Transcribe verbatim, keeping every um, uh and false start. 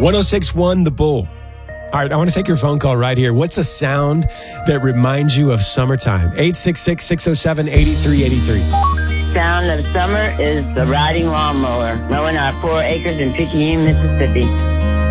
one oh six point one The Bull. All right, I want to take your phone call right here. What's a sound that reminds you of summertime? eight six six, six oh seven, eight three eight three. Sound of summer is the riding lawnmower, mowing our four acres in Picayune, Mississippi.